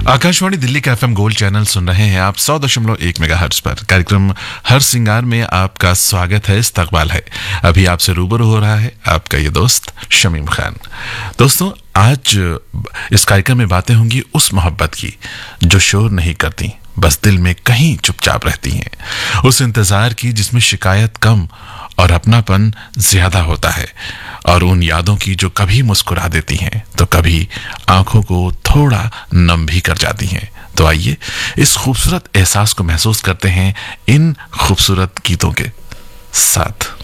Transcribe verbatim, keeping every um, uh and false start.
आकाशवाणी दिल्ली का FM gold channel सुन रहे हैं आप सौ दशमलव एक मेगाहर्ट्ज पर। कार्यक्रम हर सिंगार में आपका स्वागत है, इस्तकबाल है। अभी आपसे रूबरू हो रहा है आपका ये दोस्त शमीम खान। दोस्तों, आज इस कार्यक्रम में बातें होंगी उस मोहब्बत की जो शोर नहीं करती, बस दिल में कहीं चुपचाप रहती हैं। उस इंतजार की जिसमें शिकायत कम और अपनापन ज्यादा होता है, और उन यादों की जो कभी मुस्कुरा देती हैं तो कभी आंखों को थोड़ा नम भी कर जाती हैं। तो आइए इस खूबसूरत एहसास को महसूस करते हैं इन खूबसूरत गीतों के साथ।